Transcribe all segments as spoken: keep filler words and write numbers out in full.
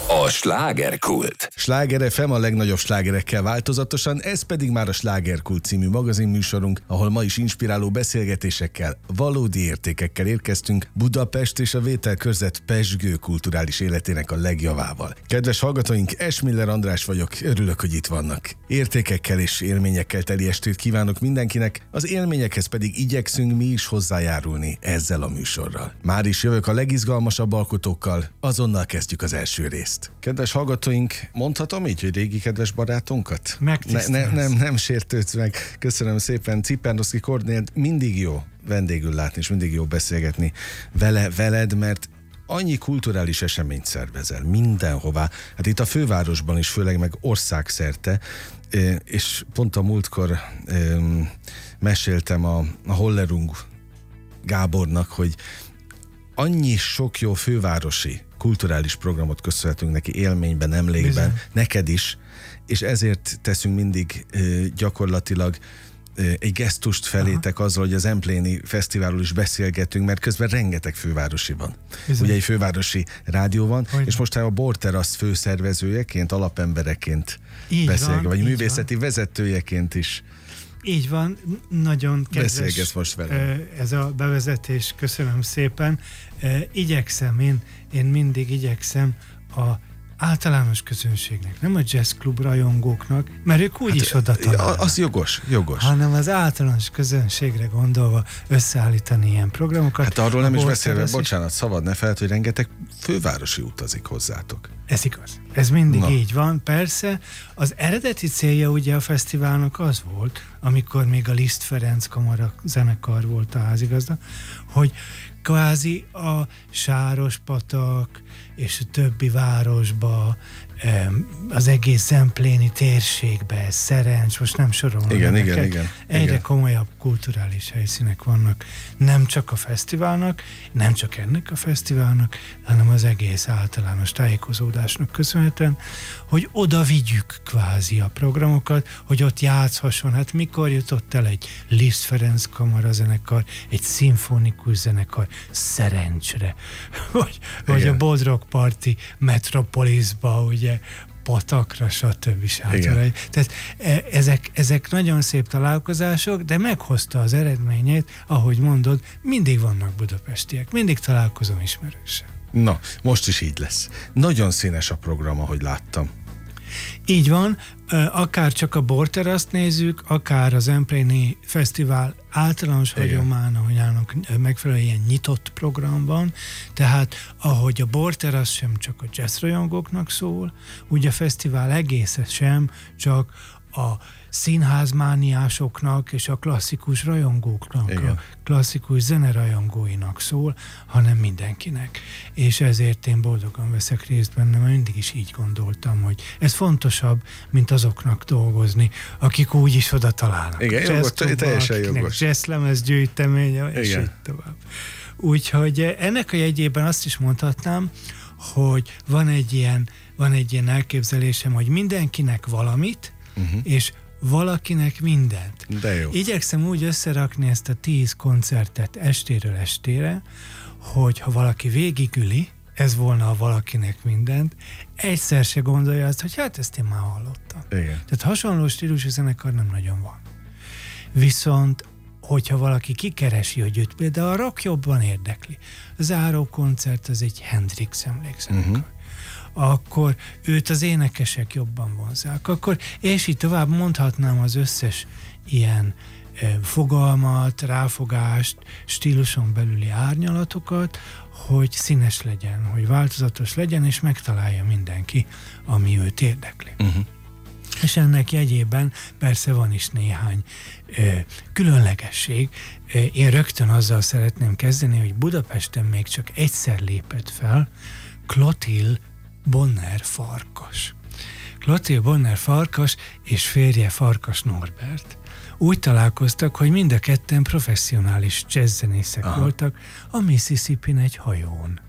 A slágerkult. Sláger ef em a legnagyobb slágerekkel változatosan, ez pedig már a Slágerkult című magazinműsorunk, ahol ma is inspiráló beszélgetésekkel, valódi értékekkel érkeztünk Budapest és a vételkörzet pezsgő kulturális életének a legjavával. Kedves hallgatóink, Esmiller András vagyok, örülök, hogy itt vannak. Értékekkel és élményekkel teli estét kívánok mindenkinek, az élményekhez pedig igyekszünk mi is hozzájárulni ezzel a műsorral. Már is jövök a legizgalmasabb alkotókkal, azonnal kezdjük az első részt. Kedves hallgatóink, mondhatom így, hogy régi kedves barátunkat? Ne, ne, nem, nem sértődsz meg. Köszönöm szépen. Cipernowski Kornélt, mindig jó vendégül látni, és mindig jó beszélgetni vele, veled, mert annyi kulturális eseményt szervezel mindenhová. Hát itt a fővárosban is, főleg meg országszerte, és pont a múltkor meséltem a, a Hollerung Gábornak, hogy annyi sok jó fővárosi kulturális programot köszönhetünk neki élményben, emlékben, bizony. Neked is, és ezért teszünk mindig gyakorlatilag egy gesztust felétek azzal, hogy az Empléni Fesztiválról is beszélgetünk, mert közben rengeteg fővárosi van. Bizony. Ugye egy fővárosi rádió van, hogy és most a Borteraszt főszervezőjeként, alapembereként beszélget, vagy művészeti van. Vezetőjeként is. Így van, nagyon kedves most velem. Ez a bevezetés, köszönöm szépen. Igyekszem, én, én mindig igyekszem a általános közönségnek, nem a jazzklub rajongóknak, mert ők úgy hát, is oda találnak. Az jogos, jogos. Hanem az általános közönségre gondolva összeállítani ilyen programokat. Hát arról nem is beszélve, bocsánat, szabad ne feled, hogy rengeteg fővárosi utazik hozzátok. Ez igaz. Ez mindig Na. így van, persze. Az eredeti célja ugye a fesztiválnak az volt, amikor még a Liszt Ferenc Kamara zenekar volt a házigazda, hogy kvázi a Sárospatak és a többi városba, az egész Empléni térségbe, Szerencs, most nem sorolom. Igen, igen, igen. Egyre igen. komolyabb kulturális helyszínek vannak. Nem csak a fesztiválnak, nem csak ennek a fesztiválnak, hanem az egész általános tájékozódásnak köszönhetően, hogy oda vigyük kvázi a programokat, hogy ott játszhasson. Hát mikor jutott el egy Liszt Ferenc Kamara zenekar, egy szimfonikus zenekar Szerencsre, vagy, vagy a Bodrog Parti Metropolisba, ugye, Patakra, stb. Tehát ezek, ezek nagyon szép találkozások, de meghozta az eredményét, ahogy mondod, mindig vannak budapestiek, mindig találkozom ismerősen. Na, most is így lesz. Nagyon színes a program, ahogy láttam. Így van, akár csak a Borteraszt nézzük, akár az Empléni Fesztivál általános hagyományának megfelelően ilyen nyitott program van, tehát ahogy a Borteraszt sem csak a jazzrajongóknak szól, úgy a fesztivál egész sem csak a színházmániásoknak és a klasszikus rajongóknak, igen. a klasszikus zenerajongóinak szól, hanem mindenkinek. És ezért én boldogan veszek részt benne, mert mindig is így gondoltam, hogy ez fontosabb, mint azoknak dolgozni, akik úgy is oda találnak. Igen, jogos, teljesen jogos. Jazzlemez gyűjteménye, és így tovább. Úgyhogy ennek a jegyében azt is mondhatnám, hogy van egy ilyen, van egy ilyen elképzelésem, hogy mindenkinek valamit, uh-huh. és valakinek mindent. De jó. Igyekszem úgy összerakni ezt a tíz koncertet estéről estére, hogy ha valaki végigüli, ez volna a valakinek mindent, egyszer se gondolja azt, hogy hát ezt én már hallottam. Igen. Tehát hasonló stílusú zenekar nem nagyon van. Viszont hogyha valaki kikeresi, hogy őt például a rock jobban érdekli. A záró koncert az egy Hendrix emlékzenekar. Uh-huh. akkor őt az énekesek jobban vonzák. Akkor, és így tovább mondhatnám az összes ilyen e, fogalmat, ráfogást, stíluson belüli árnyalatokat, hogy színes legyen, hogy változatos legyen, és megtalálja mindenki, ami őt érdekli. Uh-huh. És ennek jegyében persze van is néhány e, különlegesség. E, én rögtön azzal szeretném kezdeni, hogy Budapesten még csak egyszer lépett fel Clotilde Bonner Farkas. Clotilde Bonner Farkas és férje Farkas Norbert úgy találkoztak, hogy mind a ketten professzionális jazzzenészek voltak a Mississippin egy hajón.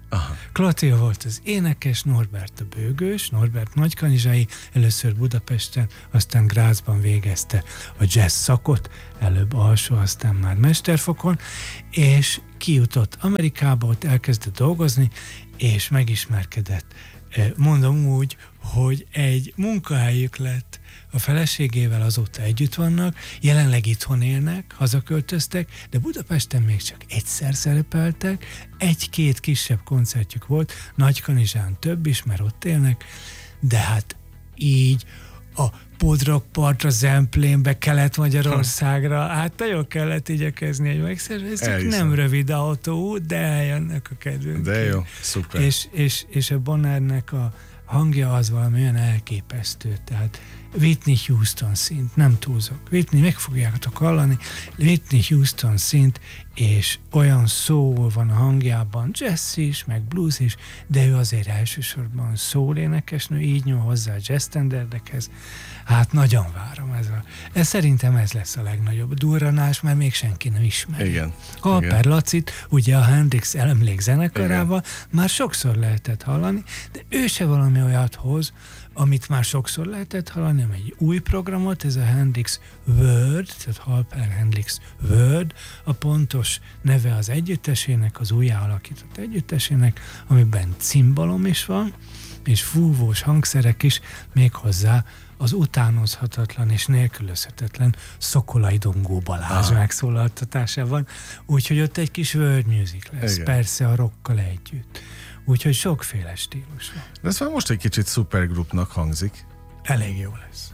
Aha. Klotilda volt az énekes, Norbert a bőgős, Norbert nagykanizsai, először Budapesten, aztán Grazban végezte a jazz szakot, előbb alsó, aztán már mesterfokon, és kijutott Amerikába, ott elkezdett dolgozni, és megismerkedett. Mondom úgy, hogy egy munkahelyük lett a feleségével, azóta együtt vannak, jelenleg itthon élnek, hazaköltöztek, de Budapesten még csak egyszer szerepeltek, egy-két kisebb koncertjük volt, Nagykanizsán több is, mert ott élnek, de hát így a Podrockpartra, Zemplénbe, Kelet-Magyarországra, hát nagyon kellett igyekezni egy megszervezni, ez csak nem rövid autóút, de eljönnek a kedvünk. De jó, szuper. És, és, és a Bonnernek a hangja az valami olyan elképesztő, tehát Whitney Houston szint, nem túlzok. Whitney, meg fogjátok hallani, Whitney Houston szint, és olyan szól van a hangjában, jazz is, meg blues is, de ő azért elsősorban szól énekesnő, így nyúl hozzá a jazz standardekhez. Hát nagyon várom ez a... Ez szerintem ez lesz a legnagyobb durranás, mert még senki nem ismeri. Igen. Halper Lacit, ugye a Hendrix Emlék zenekarával már sokszor lehetett hallani, de ő se valami olyat hoz, amit már sokszor lehetett hallani, nem egy új programot, ez a Hendrix World, tehát Halper Hendrix World, a pontos neve az együttesének, az újjá alakított együttesének, amiben cimbalom is van, és fúvós hangszerek is, méghozzá az utánozhatatlan és nélkülözhetetlen Szokolai Dongó Balázs ah. megszólaltatásában, úgyhogy ott egy kis world music lesz, igen. Persze a rockkal együtt. Úgyhogy sokféle stílus van. De ez már most egy kicsit szupergrupnak hangzik. Elég jó lesz.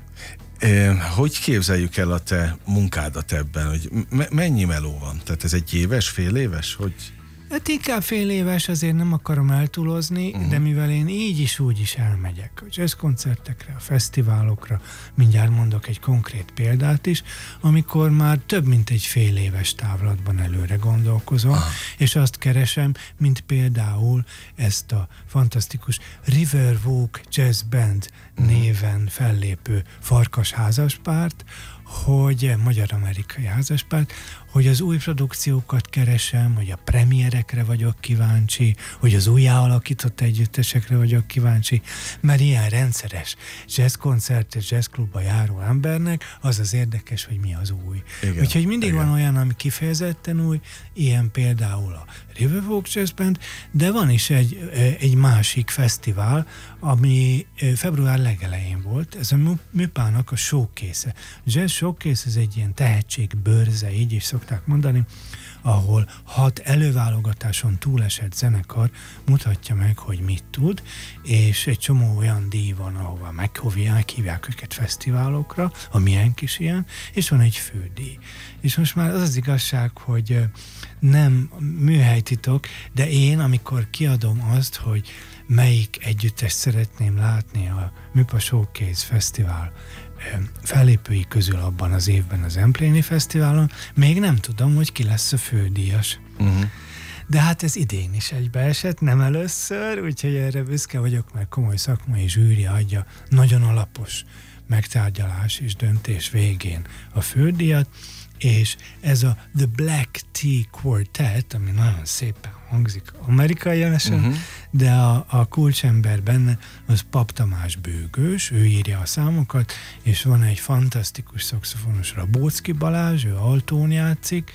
É, hogy képzeljük el a te munkádat ebben? Hogy me- mennyi meló van? Tehát ez egy éves, fél éves? Hogy... Hát inkább fél éves, azért nem akarom eltúlozni, uh-huh. de mivel én így is úgy is elmegyek a jazzkoncertekre, a fesztiválokra, mindjárt mondok egy konkrét példát is, amikor már több mint egy fél éves távlatban előre gondolkozom, uh-huh. és azt keresem, mint például ezt a fantasztikus Riverwalk Jazz Band uh-huh. néven fellépő farkas házaspárt, hogy magyar-amerikai házaspárt, hogy az új produkciókat keresem, hogy a premierekre vagyok kíváncsi, hogy az újjá alakított együttesekre vagyok kíváncsi, mert ilyen rendszeres jazzkoncertes, jazzklubba járó embernek az az érdekes, hogy mi az új. Igen, úgyhogy mindig igen. van olyan, ami kifejezetten új, ilyen például a Riverwalk Jazz Band, de van is egy, egy másik fesztivál, ami február legelején volt, ez a Műpának a showcase-e. Jazz showcase, ez egy ilyen tehetségbőrze, így is szokták mondani, ahol hat előválogatáson túlesett zenekar mutatja meg, hogy mit tud, és egy csomó olyan díj van, ahova meghívják, hívják őket fesztiválokra, a miénk is ilyen, és van egy fődíj. És most már az az igazság, hogy nem műhelytitok, de én, amikor kiadom azt, hogy melyik együttest szeretném látni a Műpa Showcase Fesztivál fellépői közül abban az évben az Empléni Fesztiválon, még nem tudom, hogy ki lesz a fődíjas. Uh-huh. De hát ez idén is egybeesett, nem először, úgyhogy erre büszke vagyok, mert komoly szakmai zsűri adja nagyon alapos megtárgyalás és döntés végén a fődíjat, és ez a The Black Tea Quartet, ami nagyon szépen hangzik amerikai jelesen, uh-huh. de a, a kulcsember benne az Pap Tamás bőgős, ő írja a számokat, és van egy fantasztikus szaxofonos, Rabóczki Balázs, ő altón játszik,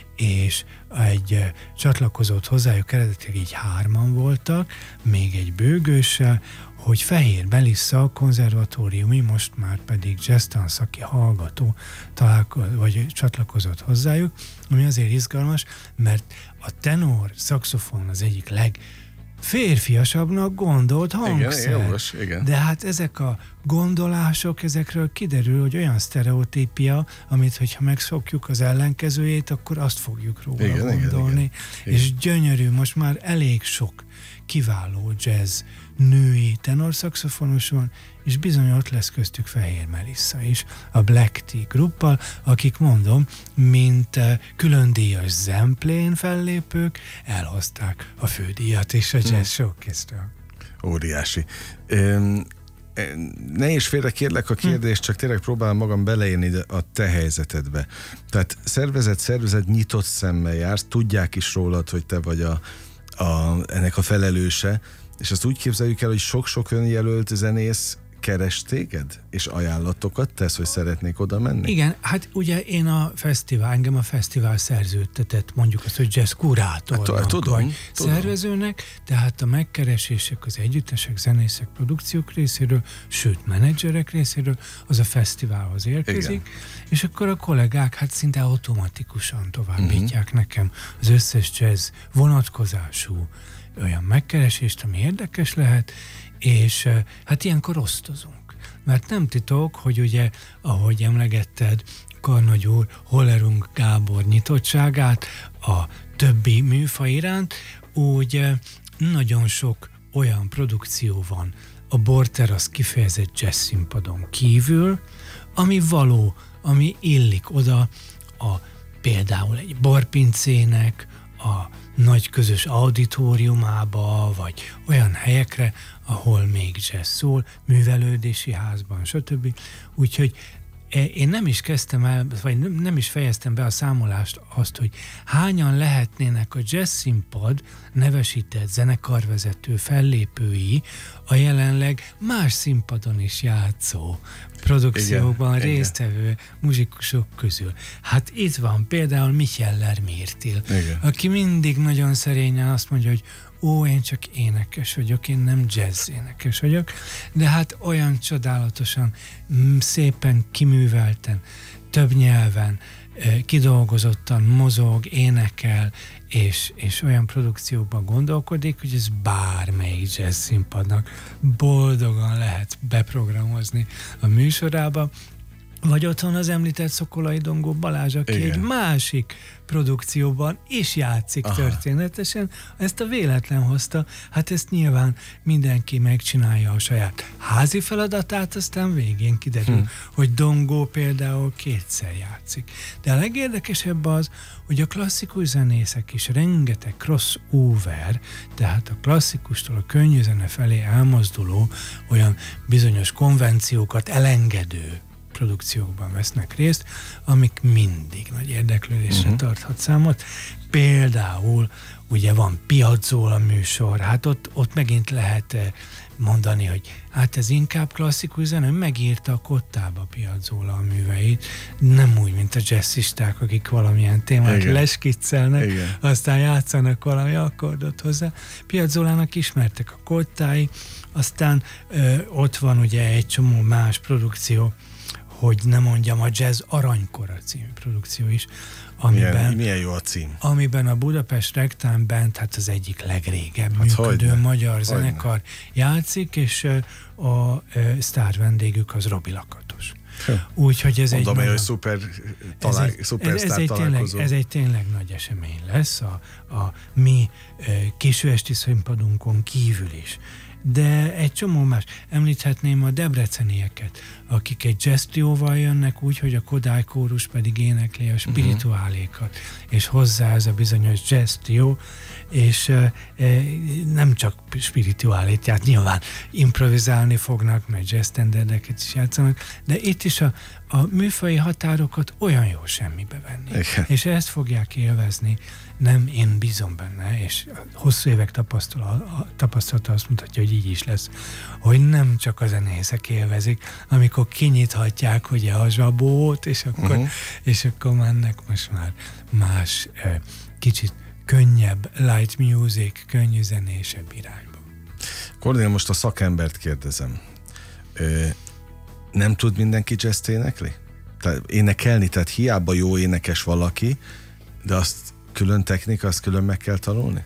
és egy uh, csatlakozott hozzájuk, eredetileg így hárman voltak, még egy bőgőssel, hogy Fehér Melissa konzervatóriumi, most már pedig jazz tanszaki hallgató találko- vagy csatlakozott hozzájuk, ami azért izgalmas, mert a tenor szaxofon az egyik leg férfiasabbnak gondolt hangszer. Igen, jogos, igen. De hát ezek a gondolások, ezekről kiderül, hogy olyan sztereotípia, amit hogyha megszokjuk az ellenkezőjét, akkor azt fogjuk róla igen, gondolni. Igen, igen. És gyönyörű, most már elég sok kiváló jazz női tenorszaxofonos van, és bizony ott lesz köztük Fehér Melissa is, a Black Tea gruppal, akik mondom, mint külön díjas Zemplén fellépők, elhozták a fődíjat és a jazz showcase-től. Óriási. Um, ne is félre kérlek a kérdést, csak tényleg próbálom magam beleérni a te helyzetedbe. Tehát szervezet, szervezet nyitott szemmel jársz, tudják is rólad, hogy te vagy a a, ennek a felelőse, és azt úgy képzeljük el, hogy sok-sok önjelölt zenész keres téged, és ajánlatokat tesz, hogy szeretnék oda menni? Igen, hát ugye én a fesztivál, engem a fesztivál szerződtetett, mondjuk azt, hogy jazz kurátornak, hát, tudom, vagy tudom. szervezőnek, tehát a megkeresések az együttesek, zenészek, produkciók részéről, sőt, menedzserek részéről, az a fesztiválhoz érkezik, igen. És akkor a kollégák hát szinte automatikusan továbbítják uh-huh. nekem az összes jazz vonatkozású olyan megkeresést, ami érdekes lehet, és hát ilyenkor osztozunk. Mert nem titok, hogy ugye, ahogy emlegetted, Karnagy úr, Hollerung Gábor nyitottságát a többi műfaj iránt, úgy nagyon sok olyan produkció van a Borterasz kifejezett jazz színpadon kívül, ami való, ami illik oda a például egy barpincének, a nagy közös auditoriumába, vagy olyan helyekre, ahol még jazz szól, művelődési házban, stb. Úgyhogy én nem is kezdtem el, vagy nem is fejeztem be a számolást azt, hogy hányan lehetnének a jazz színpad nevesített zenekarvezető fellépői a jelenleg más színpadon is játszó produkciókban igen, résztvevő igen. muzsikusok közül. Hát itt van például Micheller Mirtil, igen. aki mindig nagyon szerényen azt mondja, hogy ó, én csak énekes vagyok, én nem jazz énekes vagyok, de hát olyan csodálatosan, szépen kiművelten, több nyelven, kidolgozottan mozog, énekel, és, és olyan produkciókban gondolkodik, hogy ez bármelyik jazz színpadnak boldogan lehet beprogramozni a műsorába, vagy otthon az említett Szokolai Dongó Balázs, aki igen. egy másik produkcióban is játszik aha. történetesen, ezt a véletlen hozta, hát ezt nyilván mindenki megcsinálja a saját házi feladatát, aztán végén kiderül, hm. hogy Dongó például kétszer játszik. De a legérdekesebb az, hogy a klasszikus zenészek is rengeteg crossover, tehát a klasszikustól a könnyű zene felé elmozduló, olyan bizonyos konvenciókat elengedő produkciókban vesznek részt, amik mindig nagy érdeklődésre uh-huh. tarthat számot. Például ugye van Piazzolla műsor, hát ott, ott megint lehet mondani, hogy hát ez inkább klasszikus zene, megírta a kottába Piazzolla a műveit, nem úgy, mint a jazzisták, akik valamilyen témát igen. leskiccelnek, igen. aztán játszanak valami akkordot hozzá. Piazzollának ismertek a kottái, aztán ö, ott van ugye egy csomó más produkció, hogy nem mondjam, a Jazz Aranykora című produkció is, amiben, milyen, milyen jó a cím. Amiben a Budapest Ragtime Band, hát az egyik legrégebb hát működő hogyne, magyar hogyne. zenekar játszik, és a, a sztár vendégük az Robi Lakatos. Úgyhogy ez Mondom, egy... hogy szuper, talál, ez egy, szuper ez, ez, egy tényleg, ez egy tényleg nagy esemény lesz a, a mi későesti színpadunkon kívül is. De egy csomó más. Említhetném a debrecenieket, akik egy jazz trióval jönnek úgy, hogy a Kodály kórus pedig énekli a spirituálékat, uh-huh. és hozzá ez a bizonyos jazz trió, és e, e, nem csak spirituálét, tehát nyilván improvizálni fognak, mert jazz standardeket is játszanak, de itt is a, a műfaji határokat olyan jó semmibe venni. Igen. És ezt fogják élvezni. Nem, én bízom benne, és hosszú évek tapasztalata azt mutatja, hogy így is lesz, hogy nem csak a zenészek élvezik, amikor kinyithatják ugye a zsabót, és akkor, uh-huh. és akkor mennek most már más, kicsit könnyebb light music, könnyű zenésebb irányba. Kornél, most a szakembert kérdezem. Ö, nem tud mindenki jazzt énekli? Tehát énekelni, tehát hiába jó énekes valaki, de azt külön technika, azt külön meg kell tanulni?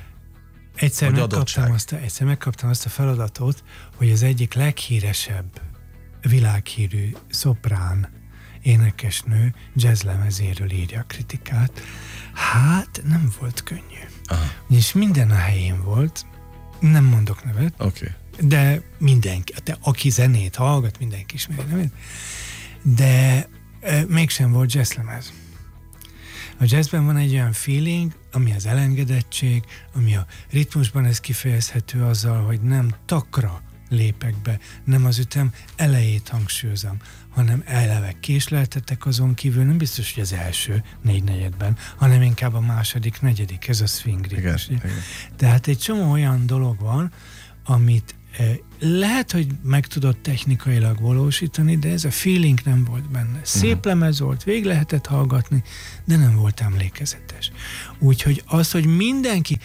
Egyszer megkaptam, azt, egyszer megkaptam azt a feladatot, hogy az egyik leghíresebb világhírű szoprán énekesnő jazzlemezéről írja a kritikát. Hát nem volt könnyű. Aha. És minden a helyén volt, nem mondok nevet, okay. de mindenki, de aki zenét hallgat, mindenki ismeri nevet, de e, mégsem volt jazzlemez. A jazzben van egy olyan feeling, ami az elengedettség, ami a ritmusban ez kifejezhető azzal, hogy nem takra lépek be, nem az ütem elejét hangsúlyozom, hanem eleve késleltetek azon kívül, nem biztos, hogy az első négy negyedben, hanem inkább a második, negyedik, ez a swing ritmus. Tehát egy csomó olyan dolog van, amit eh, lehet, hogy meg tudod technikailag valósítani, de ez a feeling nem volt benne. Szép uh-huh. lemez volt, végig lehetett hallgatni, de nem volt emlékezetes. Úgyhogy az, hogy mindenki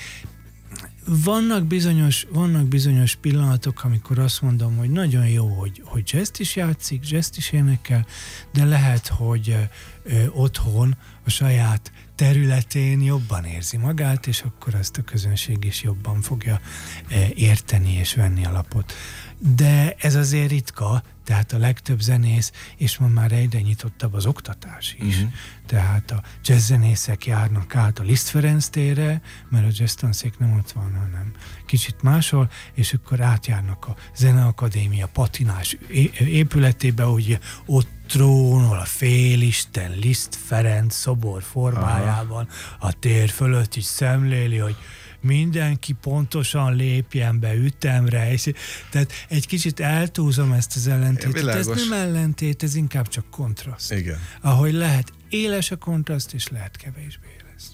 Vannak bizonyos, vannak bizonyos pillanatok, amikor azt mondom, hogy nagyon jó, hogy, hogy jazzt is játszik, jazzt is énekel, de lehet, hogy ö, otthon a saját területén jobban érzi magát, és akkor azt a közönség is jobban fogja ö, érteni és venni a lapot. De ez azért ritka, tehát a legtöbb zenész, és ma már egyre nyitottabb az oktatás is. Uh-huh. Tehát a jazzzenészek járnak át a Liszt Ferenc térre, mert a jazz tanszék nem ott van, hanem kicsit máshol, és akkor átjárnak a Zeneakadémia patinás épületébe, hogy ott trónol a félisten Liszt Ferenc szobor formájában, aha, a tér fölött is szemléli, hogy mindenki pontosan lépjen be ütemre, és tehát egy kicsit eltúzom ezt az ellentétet. Ez nem ellentét, ez inkább csak kontraszt. Igen. Ahogy lehet éles a kontraszt, és lehet kevésbé éles.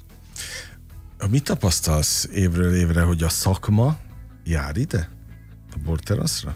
Mit tapasztalsz évről évre, hogy a szakma jár ide? A borteraszra?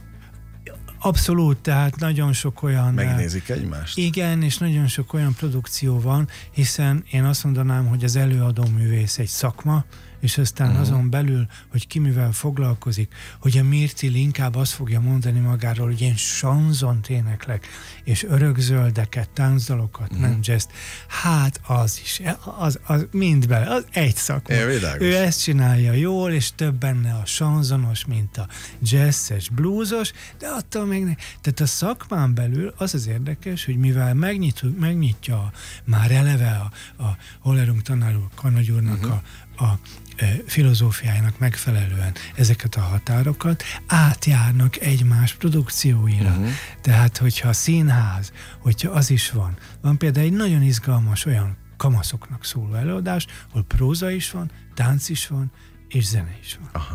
Abszolút, tehát nagyon sok olyan... Megnézik egymást? Igen, és nagyon sok olyan produkció van, hiszen én azt mondanám, hogy az előadó művész egy szakma, és aztán uh-huh. azon belül, hogy ki mivel foglalkozik, hogy a Mirtil inkább azt fogja mondani magáról, hogy én sanzont éneklek, és örökzöldeket, táncdalokat, uh-huh. nem jazz. Hát az is, az, az mind bele, az egy szakma. Ő ezt csinálja jól, és több benne a sanzonos, mint a jazzes, bluesos, de attól még ne. Tehát a szakmán belül az az érdekes, hogy mivel megnyit, megnyitja már eleve a, a Hollerung tanár úr, Karnagy úrnak uh-huh. a, a filozófiájának megfelelően ezeket a határokat átjárnak egymás produkcióira. Uh-huh. Tehát, hogyha a színház, hogyha az is van. Van például egy nagyon izgalmas olyan kamaszoknak szóló előadás, ahol próza is van, tánc is van, és zene is van. Aha.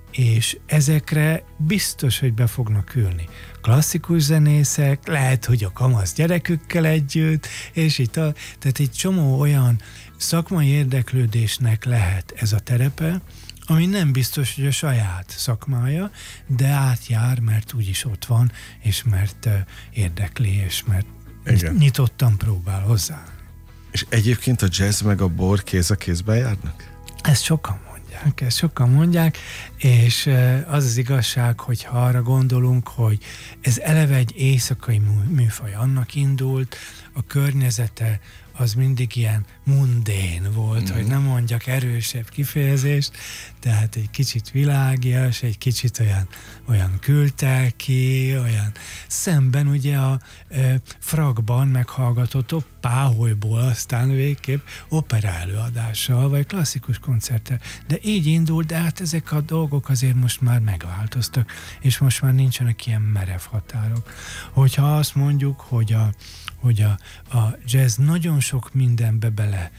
És ezekre biztos, hogy be fognak ülni klasszikus zenészek, lehet, hogy a kamasz gyerekükkel együtt, és itt a, tehát egy csomó olyan szakmai érdeklődésnek lehet ez a terepe, ami nem biztos, hogy a saját szakmája, de átjár, mert úgyis ott van, és mert uh, érdekli, és mert igen. nyitottan próbál hozzá. És egyébként a jazz meg a bor kéz a kézben járnak? Ezt sokan mondják, ezt sokan mondják, és uh, az az igazság, hogy ha arra gondolunk, hogy ez eleve egy éjszakai műfaj, annak indult, a környezete az mindig ilyen mundén volt, mm. hogy nem mondjak erősebb kifejezést, tehát egy kicsit világias, egy kicsit olyan, olyan kültelki, olyan szemben ugye a e, frakban meghallgatott páholyból aztán végképp opera előadással, vagy klasszikus koncerttel. De így indult, de hát ezek a dolgok azért most már megváltoztak, és most már nincsenek ilyen merev határok. Hogyha azt mondjuk, hogy a hogy a, a jazz nagyon sok mindenbe bele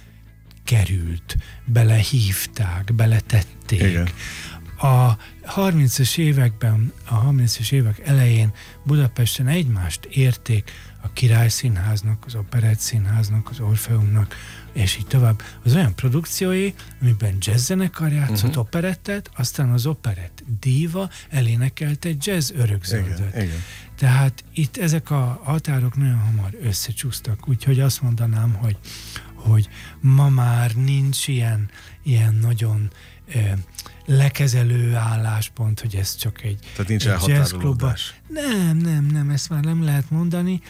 került, belehívták, beletették. Igen. A harmincas években, a harmincas évek elején Budapesten egymást érték a Király Színháznak, az Operett Színháznak, az Orfeumnak, és így tovább. Az olyan produkciói, amiben jazzzenekar játszott uh-huh. operettet, aztán az operett díva elénekelt egy jazz örökzöldöt. Igen, igen. Tehát itt ezek a határok nagyon hamar összecsúsztak, úgyhogy azt mondanám, hogy, hogy ma már nincs ilyen, ilyen nagyon eh, lekezelő álláspont, hogy ez csak egy, egy jazzklubba. Nem, nem, nem, ezt már nem lehet mondani.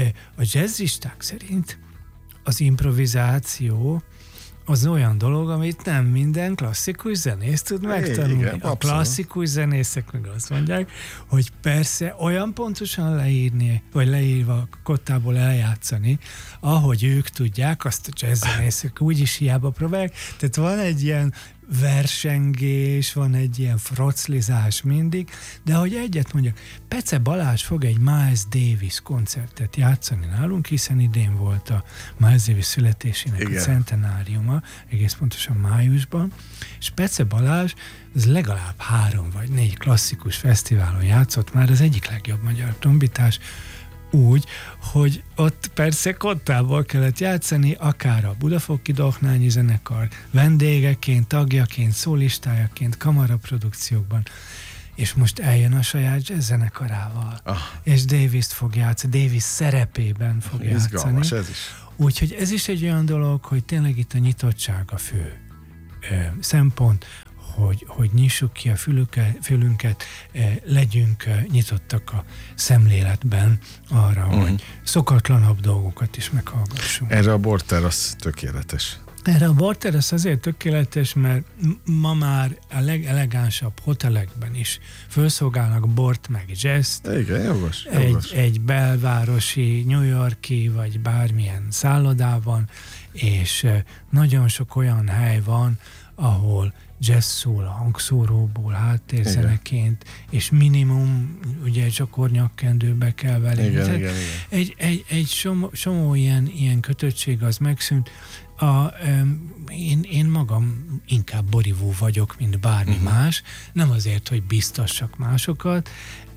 A jazzisták szerint az improvizáció az olyan dolog, amit nem minden klasszikus zenész tud megtanulni. Igen, a klasszikus zenészek meg azt mondják, hogy persze olyan pontosan leírni, vagy leírva kottából eljátszani, ahogy ők tudják, azt a jazz zenészek úgyis hiába próbálják. Tehát van egy ilyen versengés, van egy ilyen froclizás mindig, de hogy egyet mondjak, Pece Balázs fog egy Miles Davis koncertet játszani nálunk, hiszen idén volt a Miles Davis születésének Igen. a centenáriuma, egész pontosan májusban, és Pece Balázs az legalább három vagy négy klasszikus fesztiválon játszott, már az egyik legjobb magyar trombitás, úgy, hogy ott persze kottával kellett játszani, akár a Budafoki Dohnányi Zenekar vendégeként, tagjaként, szólistájaként, kamaraprodukciókban, és most eljön a saját jazz zenekarával, ah. és Davis-t fog játszani, Davis szerepében fog Izgalmas, játszani. Ez is. Úgyhogy ez is egy olyan dolog, hogy tényleg itt a nyitottság a fő ö, szempont, Hogy, hogy nyissuk ki a fülüket, fülünket, eh, legyünk eh, nyitottak a szemléletben arra, uh-huh. hogy szokatlanabb dolgokat is meghallgassunk. Erre a borterasz tökéletes. Erre a borterasz azért tökéletes, mert ma már a legelegánsabb hotelekben is felszolgálnak bort meg jazzt. Igen, jogos, jogos. Egy, egy belvárosi, New Yorki vagy bármilyen szállodában, és eh, nagyon sok olyan hely van, ahol jazz szól a hangszóróból háttérzeneként, és minimum ugye csakornyakkendőbe kell vele. Igen, igen, igen. Egy, egy, egy somó, somó ilyen, ilyen kötöttség az megszűnt. A, um, én, én magam inkább borivó vagyok, mint bármi uh-huh. más. Nem azért, hogy biztassak másokat,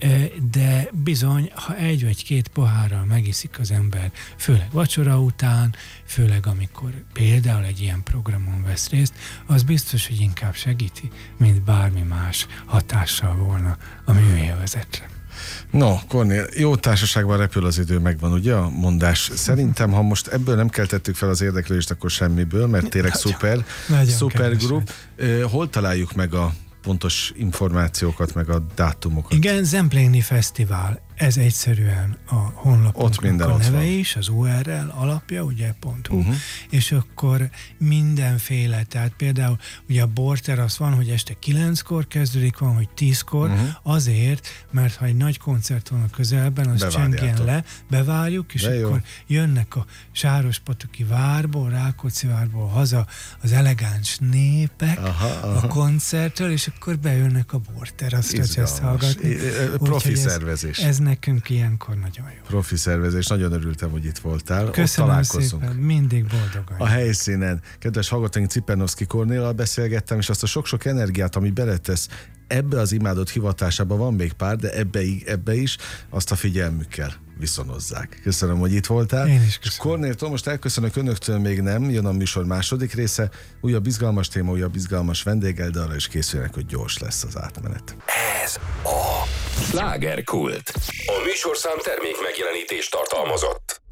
de bizony, ha egy vagy két pohárral megiszik az ember, főleg vacsora után, főleg amikor például egy ilyen programon vesz részt, az biztos, hogy inkább segíti, mint bármi más hatással volna a műélvezetre. No, Kornél, jó társaságban repül az idő, megvan ugye a mondás. Szerintem, ha most ebből nem keltettük fel az érdeklődést, akkor semmiből, mert tényleg nagyon, szuper, nagyon szuper grup. Hol találjuk meg a pontos információkat, meg a dátumokat? Igen, Zempléni Fesztivál, ez egyszerűen a honlapunknak a neve is, az u er el alapja, ugye .hu, uh-huh. és akkor mindenféle, tehát például ugye a borterasz van, hogy este kilenckor kezdődik, van, hogy tízkor, uh-huh. azért, mert ha egy nagy koncert van a közelben, az csengjen le, bevárjuk, és De akkor jó. jönnek a Sárospataki várból, Rákóczi várból haza az elegáns népek aha, aha. a koncertről, és akkor bejönnek a borteraszra ezt hallgatni. Profi szervezés. Ez nekünk ilyenkor nagyon jó. Profi szervezés, nagyon örültem, hogy itt voltál. Köszönöm Ott találkozunk. szépen, mindig boldogan. A helyszínen. Kedves hallgatóink, Cipernowsky Kornéllal beszélgettem, és azt a sok-sok energiát, amit beletesz ebbe az imádott hivatásába, van még pár, de ebbe, ebbe is, azt a figyelmükkel viszonozzák. Köszönöm, hogy itt voltál. Én is köszönöm. Kornéltól most elköszönök önöktől, még nem, jön a műsor második része, újabb izgalmas téma, újabb izgalmas vendéggel, de arra is készülnek, hogy gyors lesz az átmenet. Ez a Slágerkult. A műsorszám termék megjelenítést tartalmazott.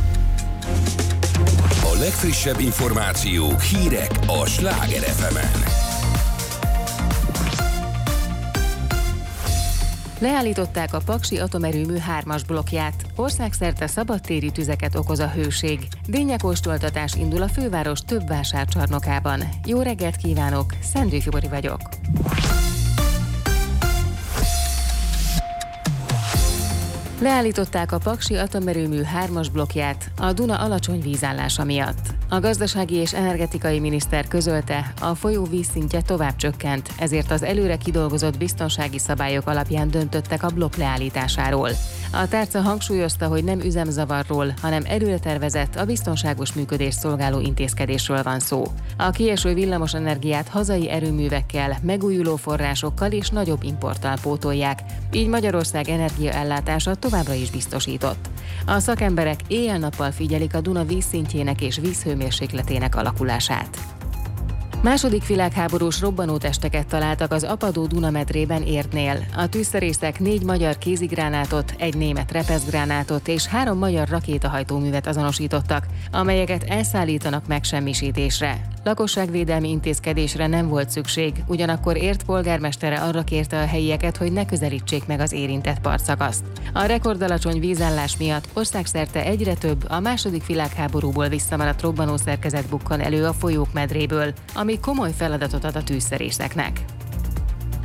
A legfrissebb információk, hírek a Sláger ef emen. Leállították a Paksi atomerőmű hármas blokkját. Országszerte szabadtéri tüzeket okoz a hőség. Dinnyekóstoltatás indul a főváros több vásárcsarnokában. Jó reggelt kívánok, Szendő Fibori vagyok. Leállították a Paksi atomerőmű hármas blokkját a Duna alacsony vízállása miatt. A gazdasági és energetikai miniszter közölte, a folyó vízszintje tovább csökkent, ezért az előre kidolgozott biztonsági szabályok alapján döntöttek a blokk leállításáról. A tárca hangsúlyozta, hogy nem üzemzavarról, hanem előre tervezett, a biztonságos működést szolgáló intézkedésről van szó. A kieső villamos energiát hazai erőművekkel, megújuló forrásokkal és nagyobb importtal pótolják, így Magyarország energiaellátása továbbra is biztosított. A szakemberek éjjel-nappal figyelik a Duna vízszintjének és vízhőmérsékletének alakulását. Második világháborús robbanótesteket találtak az apadó Dunamedrében Érdnél. A tűzszerészek négy magyar kézigránátot, egy német repeszgránátot és három magyar rakétahajtóművet azonosítottak, amelyeket elszállítanak megsemmisítésre. Lakosságvédelmi intézkedésre nem volt szükség, ugyanakkor Érd polgármestere arra kérte a helyieket, hogy ne közelítsék meg az érintett partszakaszt. A rekordalacsony vízállás miatt országszerte egyre több a második világháborúból visszamaradt robbanószerkezet bukkan elő a folyók medréből, ami komoly feladatot ad a tűzszerészeknek.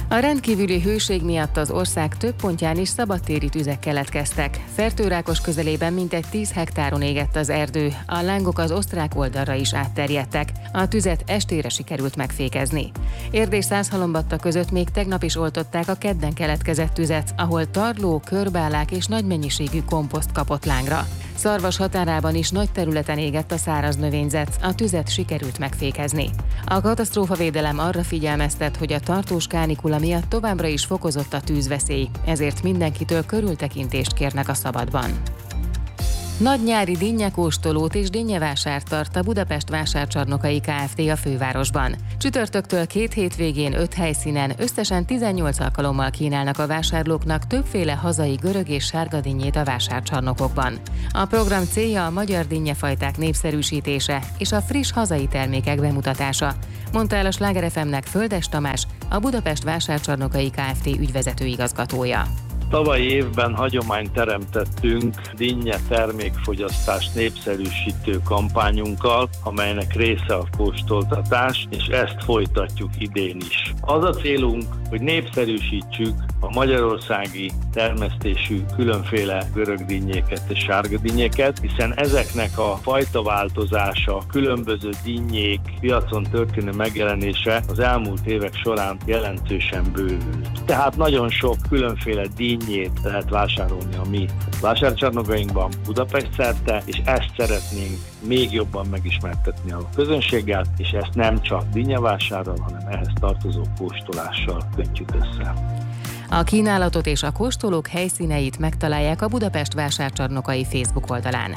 A rendkívüli hőség miatt az ország több pontján is szabadtéri tüzek keletkeztek. Fertőrákos közelében mintegy tíz hektáron égett az erdő, a lángok az osztrák oldalra is átterjedtek. A tüzet estére sikerült megfékezni. Érd és Százhalombatta között még tegnap is oltották a kedden keletkezett tüzet, ahol tarló, körbálák és nagy mennyiségű komposzt kapott lángra. Szarvas határában is nagy területen égett a száraz növényzet, a tüzet sikerült megfékezni. A katasztrófavédelem arra figyelmeztet, hogy a tartós kánikula miatt továbbra is fokozott a tűzveszély, ezért mindenkitől körültekintést kérnek a szabadban. Nagy nyári dinnyekóstolót és dinnyevásárt tart a Budapest Vásárcsarnokai Kft. A fővárosban. Csütörtöktől két hétvégén öt helyszínen összesen tizennyolc alkalommal kínálnak a vásárlóknak többféle hazai görög és sárga dinnyét a vásárcsarnokokban. A program célja a magyar dinnyefajták népszerűsítése és a friss hazai termékek bemutatása, mondta el a Sláger ef em-nek Földes Tamás, a Budapest Vásárcsarnokai Kft. Ügyvezető igazgatója. Tavalyi évben hagyományt teremtettünk dinnye termékfogyasztást népszerűsítő kampányunkkal, amelynek része a kóstoltatás, és ezt folytatjuk idén is. Az a célunk, hogy népszerűsítsük a magyarországi termesztésű különféle görög dinnyéket és sárga dinnyéket, hiszen ezeknek a fajtaváltozása, különböző dinnyék piacon történő megjelenése az elmúlt évek során jelentősen bővült. Tehát nagyon sok különféle dinnyét lehet vásárolni a mi vásárcsarnokainkban Budapest szerte, és ezt szeretnénk még jobban megismertetni a közönséggel, és ezt nem csak dinnyevásárral, hanem ehhez tartozó kóstolással kötjük össze. A kínálatot és a kóstolók helyszíneit megtalálják a Budapest Vásárcsarnokai Facebook oldalán.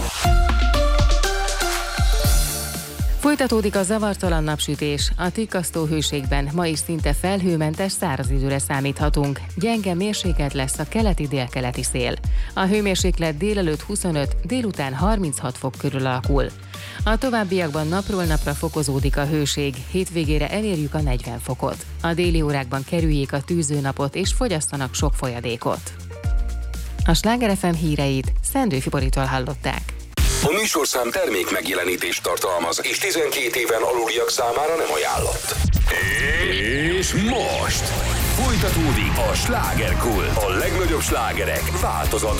Folytatódik a zavartalan napsütés. A tikkasztó hőségben ma is szinte felhőmentes száraz időre számíthatunk. Gyenge mérsékelt lesz a keleti-délkeleti szél. A hőmérséklet délelőtt huszonöt, délután harminchat fok körül alakul. A továbbiakban napról napra fokozódik a hőség, hétvégére elérjük a negyven fokot. A déli órákban kerüljék a tűzőnapot és fogyasszanak sok folyadékot. A Sláger ef em híreit Szendőfi Boritól hallották. A műsorszám termék megjelenítést tartalmaz, és tizenkét éven aluliak számára nem ajánlott. És most folytatódik a Slágerkult. A legnagyobb slágerek változatban.